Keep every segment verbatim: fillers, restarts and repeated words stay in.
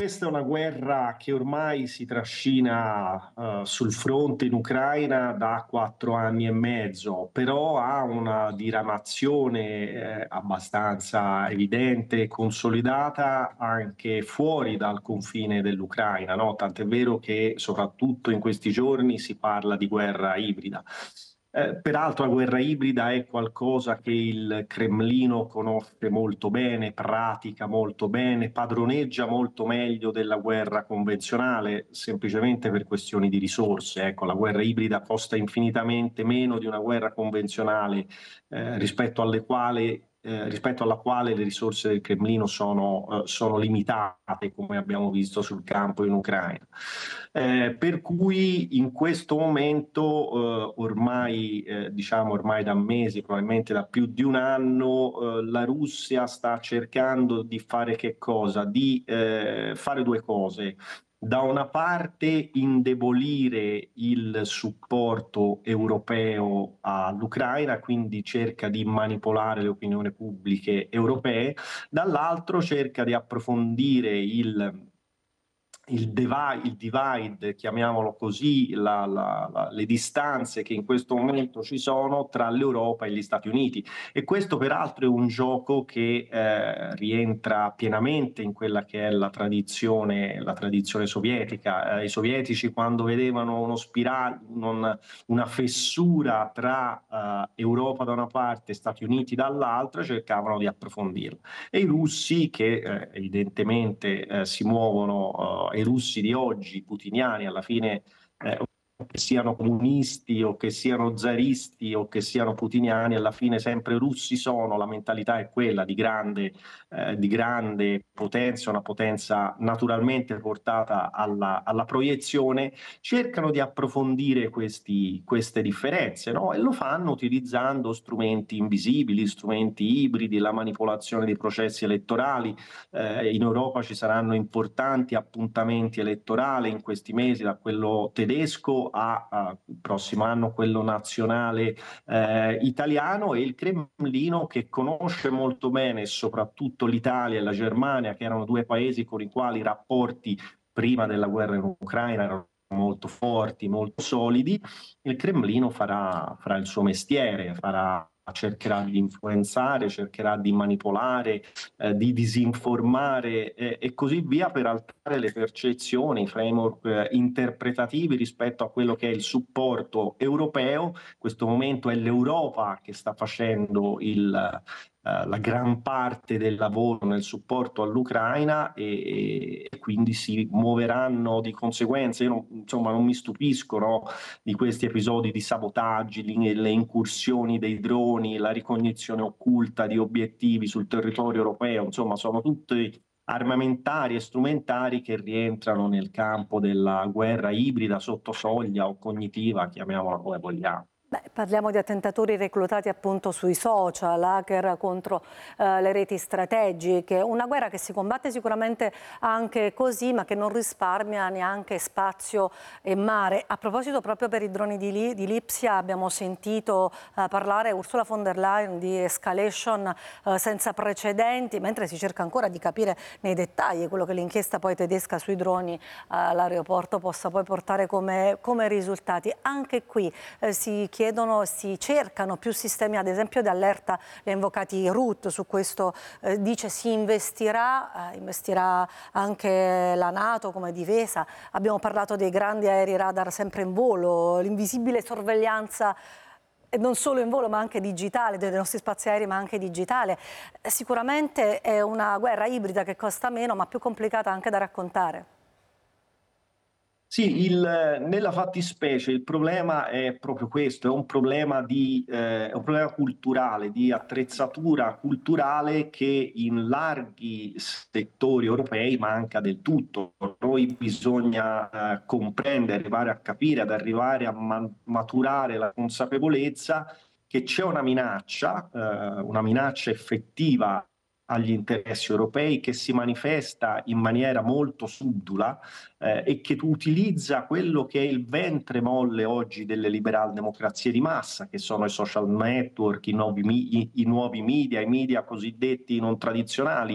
questa è una guerra che ormai si trascina eh, sul fronte in Ucraina da quattro anni e mezzo, però ha una diramazione eh, abbastanza evidente e consolidata anche fuori dal confine dell'Ucraina, no? Tant'è vero che soprattutto in questi giorni si parla di guerra ibrida. Eh, peraltro la guerra ibrida è qualcosa che il Cremlino conosce molto bene, pratica molto bene, padroneggia molto meglio della guerra convenzionale, semplicemente per questioni di risorse. Ecco, la guerra ibrida costa infinitamente meno di una guerra convenzionale, eh, rispetto alle quali eh, rispetto alla quale le risorse del Cremlino sono, eh, sono limitate, come abbiamo visto sul campo in Ucraina. Eh, per cui in questo momento, eh, ormai, eh, diciamo ormai da mesi, probabilmente da più di un anno, eh, la Russia sta cercando di fare che cosa? Di eh, fare due cose. Da una parte indebolire il supporto europeo all'Ucraina, quindi cerca di manipolare le opinioni pubbliche europee, dall'altro cerca di approfondire il il divide, il divide, chiamiamolo così, la, la, la, le distanze che in questo momento ci sono tra l'Europa e gli Stati Uniti. E questo peraltro è un gioco che eh, rientra pienamente in quella che è la tradizione, la tradizione sovietica. Eh, I sovietici, quando vedevano uno spirale, non, una fessura tra eh, Europa da una parte e Stati Uniti dall'altra, cercavano di approfondirla. E i russi, che eh, evidentemente eh, si muovono, eh, i russi di oggi, putiniani, alla fine, eh, che siano comunisti o che siano zaristi o che siano putiniani, alla fine sempre russi sono, la mentalità è quella di grande, eh, di grande potenza, una potenza naturalmente portata alla, alla proiezione, cercano di approfondire questi, queste differenze, no? E lo fanno utilizzando strumenti invisibili, strumenti ibridi, la manipolazione dei processi elettorali. Eh, in Europa ci saranno importanti appuntamenti elettorali in questi mesi, da quello tedesco a, a il prossimo anno quello nazionale eh, italiano, e il Cremlino, che conosce molto bene soprattutto l'Italia e la Germania, che erano due paesi con i quali i rapporti prima della guerra in Ucraina erano molto forti, molto solidi. Il Cremlino farà, farà il suo mestiere, farà, cercherà di influenzare, cercherà di manipolare, eh, di disinformare eh, e così via, per alterare le percezioni, i framework eh, interpretativi rispetto a quello che è il supporto europeo. In questo momento è l'Europa che sta facendo il, Uh, la gran parte del lavoro nel supporto all'Ucraina, e, e quindi si muoveranno di conseguenza. Io non, insomma, non mi stupisco, no, di questi episodi di sabotaggi, le incursioni dei droni, la ricognizione occulta di obiettivi sul territorio europeo. Insomma, sono tutti armamentari e strumentari che rientrano nel campo della guerra ibrida, sotto soglia o cognitiva, chiamiamola come vogliamo. Beh, parliamo di attentatori reclutati appunto sui social, hacker contro eh, le reti strategiche, una guerra che si combatte sicuramente anche così, ma che non risparmia neanche spazio e mare. A proposito, proprio per i droni di, di Lipsia abbiamo sentito eh, parlare Ursula von der Leyen di escalation eh, senza precedenti, mentre si cerca ancora di capire nei dettagli quello che l'inchiesta poi tedesca sui droni eh, all'aeroporto possa poi portare come, come risultati. Anche qui eh, si chiedono, si cercano più sistemi, ad esempio di allerta, li ha invocati Ruth, su questo eh, dice si investirà, eh, investirà anche la NATO come difesa. Abbiamo parlato dei grandi aerei radar sempre in volo, l'invisibile sorveglianza e non solo in volo ma anche digitale, dei nostri spazi aerei ma anche digitale. Sicuramente è una guerra ibrida che costa meno ma più complicata anche da raccontare. Sì, il, nella fattispecie il problema è proprio questo, è un problema, di, eh, è un problema culturale, di attrezzatura culturale che in larghi settori europei manca del tutto. Noi bisogna eh, comprendere, arrivare a capire, ad arrivare a ma- maturare la consapevolezza che c'è una minaccia, eh, una minaccia effettiva agli interessi europei, che si manifesta in maniera molto subdola eh, e che utilizza quello che è il ventre molle oggi delle liberal democrazie di massa, che sono i social network, i nuovi, i, i nuovi media, i media cosiddetti non tradizionali,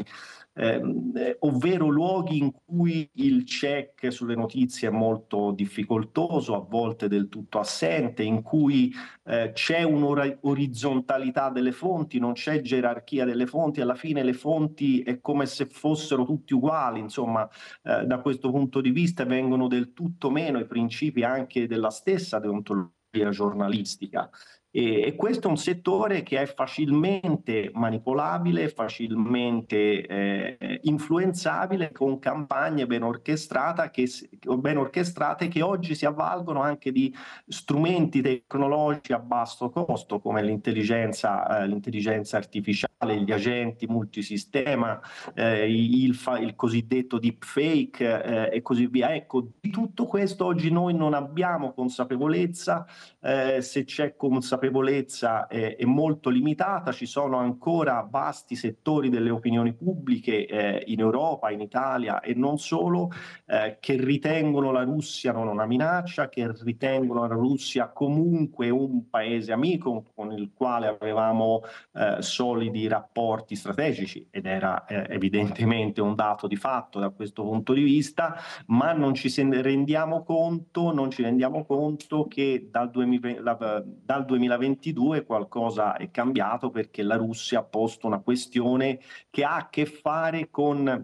ehm, eh, ovvero luoghi in cui il check sulle notizie è molto difficoltoso, a volte del tutto assente, in cui eh, c'è un'orizzontalità delle fonti, non c'è gerarchia delle fonti, alla fine le fonti è come se fossero tutti uguali, insomma, eh, da questo punto di vista vengono del tutto meno i principi anche della stessa deontologia giornalistica. E, e questo è un settore che è facilmente manipolabile, facilmente eh, influenzabile con campagne ben, orchestrata che, ben orchestrate che oggi si avvalgono anche di strumenti tecnologici a basso costo come l'intelligenza, eh, l'intelligenza artificiale, gli agenti multisistema, eh, il, il cosiddetto deepfake eh, e così via. Ecco, di tutto questo oggi noi non abbiamo consapevolezza, eh, se c'è consapevolezza eh, è molto limitata, ci sono ancora vasti settori delle opinioni pubbliche eh, in Europa, in Italia e non solo, eh, che ritengono la Russia non una minaccia, che ritengono la Russia comunque un paese amico con il quale avevamo eh, solidi rapporti strategici ed era eh, evidentemente un dato di fatto da questo punto di vista, ma non ci rendiamo conto, non ci rendiamo conto che dal, duemila, dal duemilaventidue qualcosa è cambiato perché la Russia ha posto una questione che ha a che fare con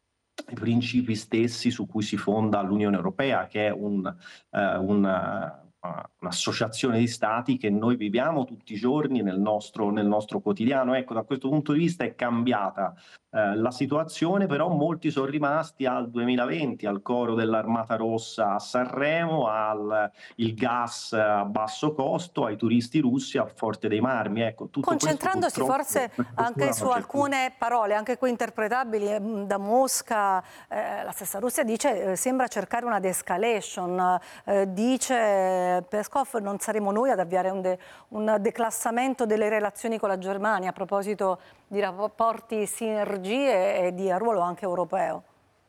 i principi stessi su cui si fonda l'Unione Europea, che è un, eh, una, un'associazione di stati che noi viviamo tutti i giorni nel nostro, nel nostro quotidiano. Ecco, da questo punto di vista è cambiata eh, la situazione, però molti sono rimasti al duemilaventi, al coro dell'Armata Rossa a Sanremo, al il gas a basso costo, ai turisti russi a Forte dei Marmi. Ecco, tutto concentrandosi questo, forse anche su alcune parole, anche qui interpretabili da Mosca, eh, la stessa Russia dice, eh, sembra cercare una de-escalation, eh, dice Peskov non saremo noi ad avviare un, de un declassamento delle relazioni con la Germania a proposito di rapporti, sinergie e di ruolo anche europeo.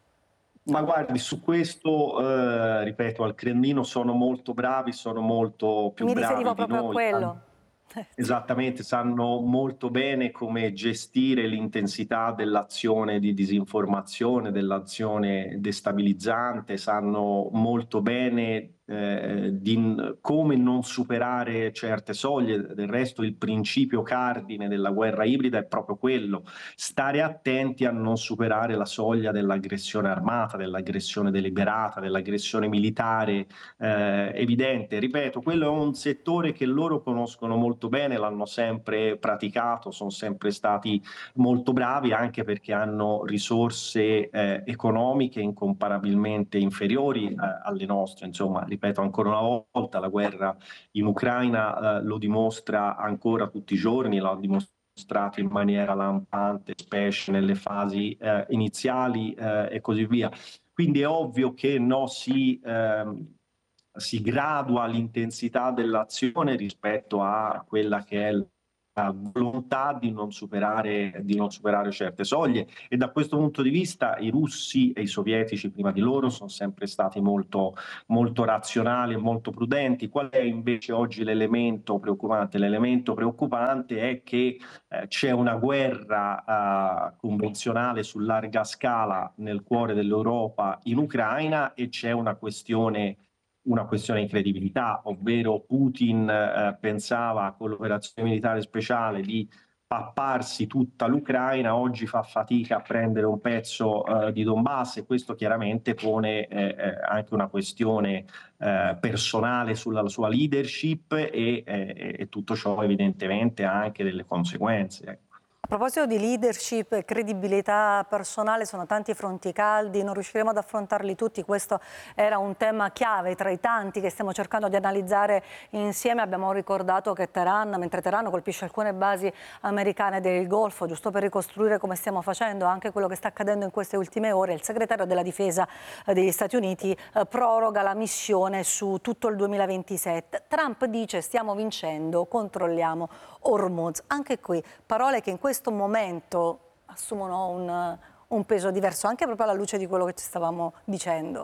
Ma guardi, su questo, eh, ripeto, al Cremlino sono molto bravi, sono molto più Mi bravi riferivo di proprio a noi. quello. Esattamente, sanno molto bene come gestire l'intensità dell'azione di disinformazione, dell'azione destabilizzante, sanno molto bene eh, di come non superare certe soglie. Del resto il principio cardine della guerra ibrida è proprio quello, stare attenti a non superare la soglia dell'aggressione armata, dell'aggressione deliberata, dell'aggressione militare eh, evidente. Ripeto, quello è un settore che loro conoscono molto bene, l'hanno sempre praticato, sono sempre stati molto bravi anche perché hanno risorse eh, economiche incomparabilmente inferiori eh, alle nostre. Insomma, ripeto ancora una volta, la guerra in Ucraina eh, lo dimostra ancora tutti i giorni, l'ha dimostrato in maniera lampante, specie nelle fasi eh, iniziali eh, e così via. Quindi è ovvio che no, si, ehm, si gradua l'intensità dell'azione rispetto a quella che è la volontà di non superare, di non superare certe soglie, e da questo punto di vista i russi e i sovietici prima di loro sono sempre stati molto, molto razionali e molto prudenti. Qual è invece oggi l'elemento preoccupante? L'elemento preoccupante è che eh, c'è una guerra eh, convenzionale su larga scala nel cuore dell'Europa in Ucraina e c'è una questione una questione di credibilità, ovvero Putin eh, pensava con l'operazione militare speciale di papparsi tutta l'Ucraina, oggi fa fatica a prendere un pezzo eh, di Donbass e questo chiaramente pone eh, eh, anche una questione eh, personale sulla sua leadership e, eh, e tutto ciò evidentemente ha anche delle conseguenze. Ecco. A proposito di leadership e credibilità personale, sono tanti fronti caldi, non riusciremo ad affrontarli tutti, questo era un tema chiave tra i tanti che stiamo cercando di analizzare insieme. Abbiamo ricordato che Teheran, mentre Teheran colpisce alcune basi americane del Golfo, giusto per ricostruire come stiamo facendo anche quello che sta accadendo in queste ultime ore, il segretario della difesa degli Stati Uniti eh, proroga la missione su tutto il duemilaventisette. Trump dice stiamo vincendo, controlliamo Hormuz. Anche qui parole che in questo momento assumono un, un peso diverso, anche proprio alla luce di quello che ci stavamo dicendo.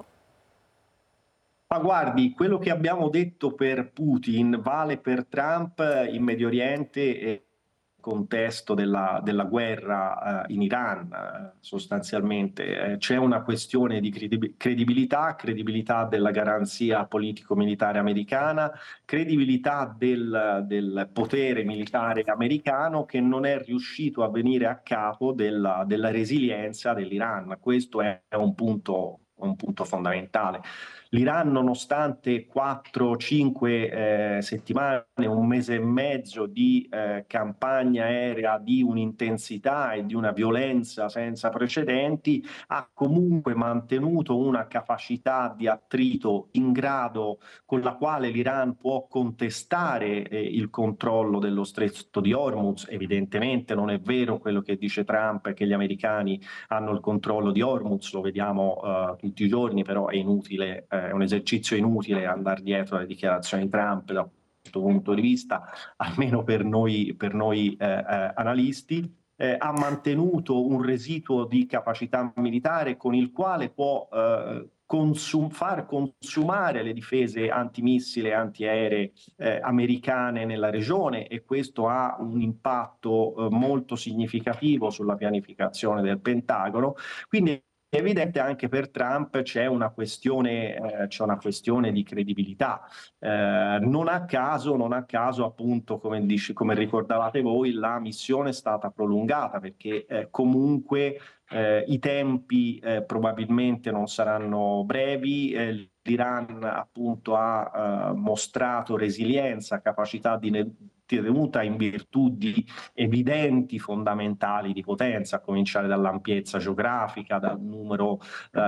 Ma guardi, quello che abbiamo detto per Putin vale per Trump in Medio Oriente e contesto della, della guerra eh, in Iran, eh, sostanzialmente. Eh, c'è una questione di credi- credibilità, credibilità della garanzia politico-militare americana, credibilità del, del potere militare americano che non è riuscito a venire a capo della, della resilienza dell'Iran. Questo è un punto, un punto fondamentale. L'Iran, nonostante quattro cinque eh, settimane, un mese e mezzo di eh, campagna aerea di un'intensità e di una violenza senza precedenti, ha comunque mantenuto una capacità di attrito in grado con la quale l'Iran può contestare eh, il controllo dello stretto di Hormuz. Evidentemente non è vero quello che dice Trump, che gli americani hanno il controllo di Hormuz, lo vediamo eh, tutti i giorni, però è inutile, eh, è un esercizio inutile andare dietro alle dichiarazioni di Trump da questo punto di vista, almeno per noi, per noi eh, eh, analisti. Eh, ha mantenuto un residuo di capacità militare con il quale può eh, consum- far consumare le difese antimissile e antiaeree eh, americane nella regione, e questo ha un impatto eh, molto significativo sulla pianificazione del Pentagono. Quindi è evidente anche per Trump c'è una questione, eh, c'è una questione di credibilità. Eh, non a caso, non a caso, appunto, come, dice, come ricordavate voi, la missione è stata prolungata perché eh, comunque eh, i tempi eh, probabilmente non saranno brevi. Eh, L'Iran appunto ha eh, mostrato resilienza, capacità di ne- tenuta in virtù di evidenti fondamentali di potenza, a cominciare dall'ampiezza geografica, dal numero,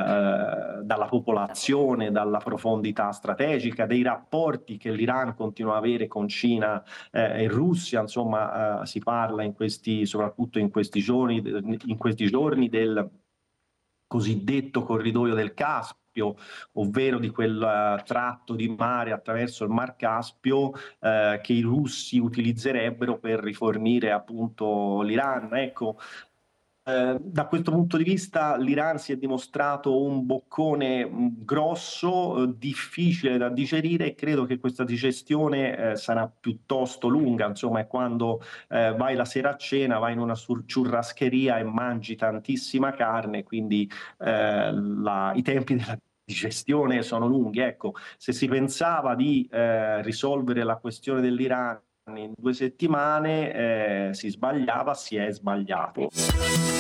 eh, dalla popolazione, dalla profondità strategica, dei rapporti che l'Iran continua a avere con Cina eh, e Russia. Insomma, eh, si parla in questi, soprattutto in questi giorni, in questi giorni del cosiddetto corridoio del Caspio, ovvero di quel uh, tratto di mare attraverso il Mar Caspio eh, che i russi utilizzerebbero per rifornire appunto l'Iran. Ecco, eh, da questo punto di vista l'Iran si è dimostrato un boccone mh, grosso, eh, difficile da digerire, e credo che questa digestione eh, sarà piuttosto lunga. Insomma, è quando eh, vai la sera a cena, vai in una sur- ciurrascheria e mangi tantissima carne, quindi eh, la- i tempi della digestione sono lunghi. Ecco, se si pensava di eh, risolvere la questione dell'Iran in due settimane, eh, si sbagliava, si è sbagliato.